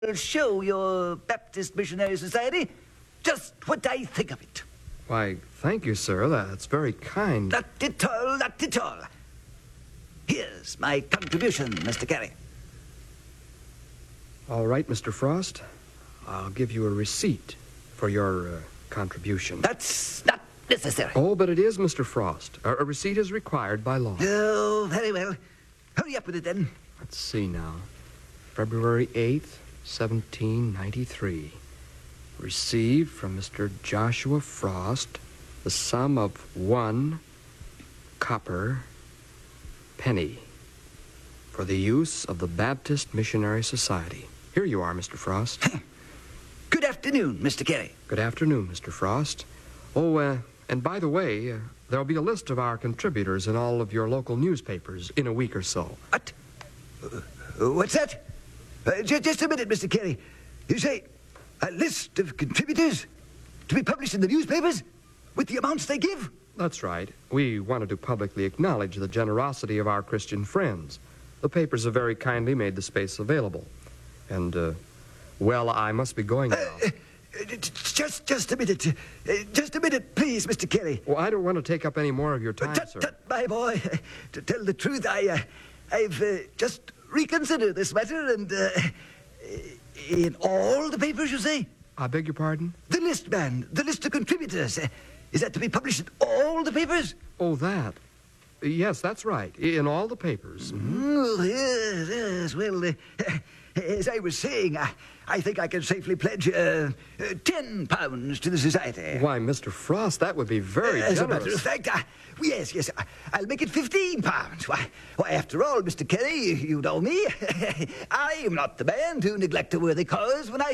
show your Baptist Missionary Society just what I think of it. Why, thank you, sir. That's very kind. Not at all, not at all. Here's my contribution, Mr. Carey. All right, Mr. Frost. I'll give you a receipt for your contribution. That's not necessary. Oh, but it is, Mr. Frost. A receipt is required by law. Oh, very well. Hurry up with it, then. Let's see now. February 8th, 1793. Received from Mr. Joshua Frost the sum of 1 copper penny for the use of the Baptist Missionary Society. Here you are, Mr. Frost. Good afternoon, Mr. Carey. Good afternoon, Mr. Frost. Oh, and by the way, there'll be a list of our contributors in all of your local newspapers in a week or so. What? What's that? Just a minute, Mr. Carey. You say a list of contributors to be published in the newspapers with the amounts they give? That's right. We wanted to publicly acknowledge the generosity of our Christian friends. The papers have very kindly made the space available. And, well, I must be going now. Just a minute. Just a minute, please, Mr. Carey. Well, I don't want to take up any more of your time, sir. My boy, to tell the truth, I've just reconsidered this matter, and in all the papers, you say? I beg your pardon? The list, man. The list of contributors. Is that to be published in all the papers? Oh, that. Yes, that's right. In all the papers. Mm-hmm. Yes. Well, as I was saying, I think I can safely pledge £10 to the society. Why, Mr. Frost, that would be very generous. As a matter of fact, yes, I'll make it £15. Why, after all, Mr. Carey, you know me. I am not the man to neglect a worthy cause when I